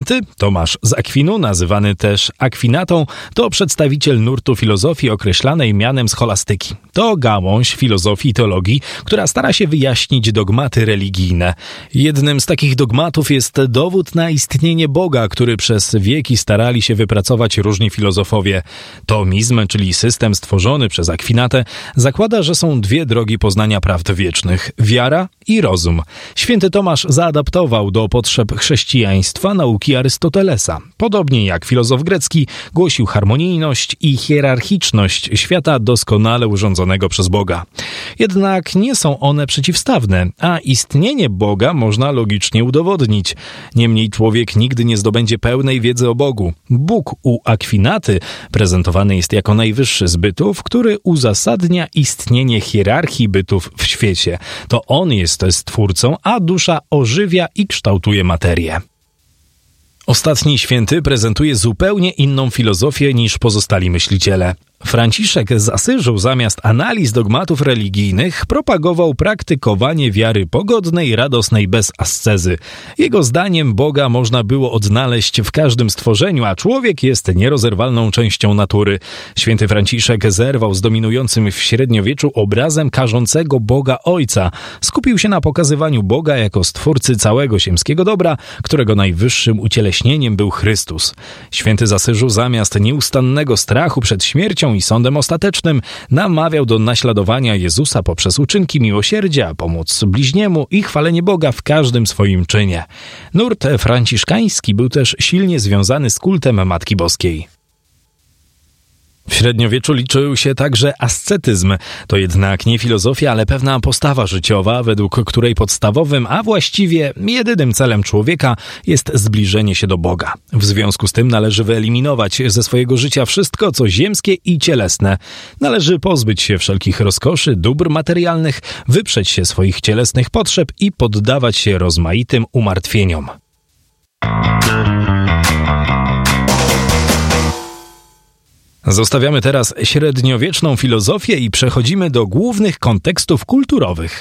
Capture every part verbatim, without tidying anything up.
Święty Tomasz z Akwinu, nazywany też Akwinatą, to przedstawiciel nurtu filozofii określanej mianem scholastyki. To gałąź filozofii i teologii, która stara się wyjaśnić dogmaty religijne. Jednym z takich dogmatów jest dowód na istnienie Boga, który przez wieki starali się wypracować różni filozofowie. Tomizm, czyli system stworzony przez Akwinatę, zakłada, że są dwie drogi poznania prawd wiecznych – wiara i rozum. Święty Tomasz zaadaptował do potrzeb chrześcijaństwa nauki Arystotelesa. Podobnie jak filozof grecki głosił harmonijność i hierarchiczność świata doskonale urządzonego przez Boga. Jednak nie są one przeciwstawne, a istnienie Boga można logicznie udowodnić. Niemniej człowiek nigdy nie zdobędzie pełnej wiedzy o Bogu. Bóg u Akwinaty prezentowany jest jako najwyższy z bytów, który uzasadnia istnienie hierarchii bytów w świecie. To On jest stwórcą, a dusza ożywia i kształtuje materię. Ostatni święty prezentuje zupełnie inną filozofię niż pozostali myśliciele. Franciszek z Asyżu zamiast analiz dogmatów religijnych propagował praktykowanie wiary pogodnej, radosnej, bez ascezy. Jego zdaniem Boga można było odnaleźć w każdym stworzeniu, a człowiek jest nierozerwalną częścią natury. Święty Franciszek zerwał z dominującym w średniowieczu obrazem karzącego Boga Ojca. Skupił się na pokazywaniu Boga jako stwórcy całego ziemskiego dobra, którego najwyższym ucieleśnieniem był Chrystus. Święty z Asyżu zamiast nieustannego strachu przed śmiercią i sądem ostatecznym namawiał do naśladowania Jezusa poprzez uczynki miłosierdzia, pomoc bliźniemu i chwalenie Boga w każdym swoim czynie. Nurt franciszkański był też silnie związany z kultem Matki Boskiej. W średniowieczu liczył się także ascetyzm. To jednak nie filozofia, ale pewna postawa życiowa, według której podstawowym, a właściwie jedynym celem człowieka jest zbliżenie się do Boga. W związku z tym należy wyeliminować ze swojego życia wszystko, co ziemskie i cielesne. Należy pozbyć się wszelkich rozkoszy, dóbr materialnych, wyprzeć się swoich cielesnych potrzeb i poddawać się rozmaitym umartwieniom. Zostawiamy teraz średniowieczną filozofię i przechodzimy do głównych kontekstów kulturowych.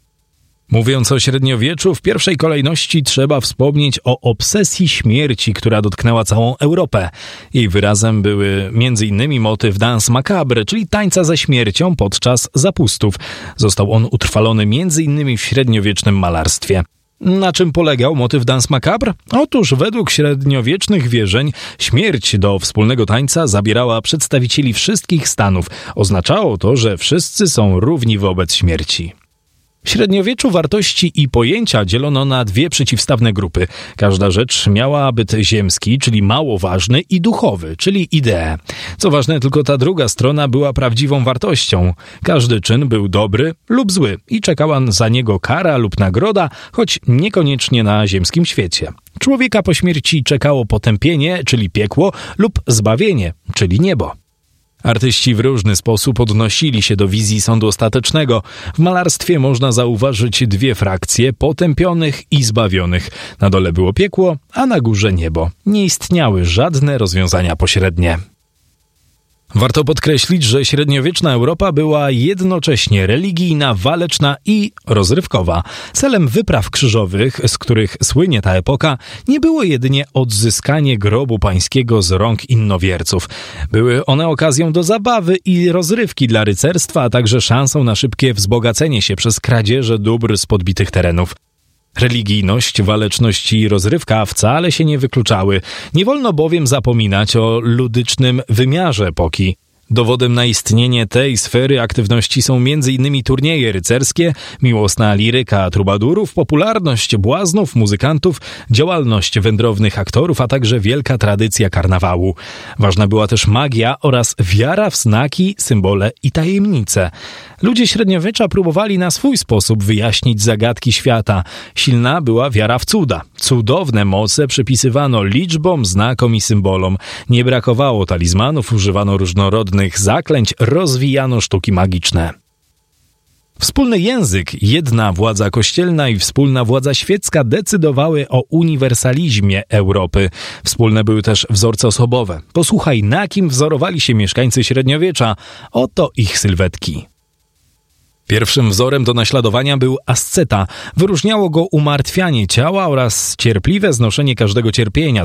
Mówiąc o średniowieczu, w pierwszej kolejności trzeba wspomnieć o obsesji śmierci, która dotknęła całą Europę. Jej wyrazem były między innymi motyw danse macabre, czyli tańca ze śmiercią podczas zapustów. Został on utrwalony między innymi w średniowiecznym malarstwie. Na czym polegał motyw danse macabre? Otóż według średniowiecznych wierzeń śmierć do wspólnego tańca zabierała przedstawicieli wszystkich stanów. Oznaczało to, że wszyscy są równi wobec śmierci. W średniowieczu wartości i pojęcia dzielono na dwie przeciwstawne grupy. Każda rzecz miała byt ziemski, czyli mało ważny, i duchowy, czyli ideę. Co ważne, tylko ta druga strona była prawdziwą wartością. Każdy czyn był dobry lub zły i czekała za niego kara lub nagroda, choć niekoniecznie na ziemskim świecie. Człowieka po śmierci czekało potępienie, czyli piekło, lub zbawienie, czyli niebo. Artyści w różny sposób odnosili się do wizji sądu ostatecznego. W malarstwie można zauważyć dwie frakcje potępionych i zbawionych. Na dole było piekło, a na górze niebo. Nie istniały żadne rozwiązania pośrednie. Warto podkreślić, że średniowieczna Europa była jednocześnie religijna, waleczna i rozrywkowa. Celem wypraw krzyżowych, z których słynie ta epoka, nie było jedynie odzyskanie grobu pańskiego z rąk innowierców. Były one okazją do zabawy i rozrywki dla rycerstwa, a także szansą na szybkie wzbogacenie się przez kradzieże dóbr z podbitych terenów. Religijność, waleczność i rozrywka wcale się nie wykluczały. Nie wolno bowiem zapominać o ludycznym wymiarze epoki. Dowodem na istnienie tej sfery aktywności są między innymi turnieje rycerskie, miłosna liryka trubadurów, popularność błaznów, muzykantów, działalność wędrownych aktorów, a także wielka tradycja karnawału. Ważna była też magia oraz wiara w znaki, symbole i tajemnice. Ludzie średniowiecza próbowali na swój sposób wyjaśnić zagadki świata. Silna była wiara w cuda. Cudowne moce przypisywano liczbom, znakom i symbolom. Nie brakowało talizmanów, używano różnorodnych zaklęć, rozwijano sztuki magiczne. Wspólny język, jedna władza kościelna i wspólna władza świecka decydowały o uniwersalizmie Europy. Wspólne były też wzorce osobowe. Posłuchaj, na kim wzorowali się mieszkańcy średniowiecza. Oto ich sylwetki. Pierwszym wzorem do naśladowania był asceta. Wyróżniało go umartwianie ciała oraz cierpliwe znoszenie każdego cierpienia,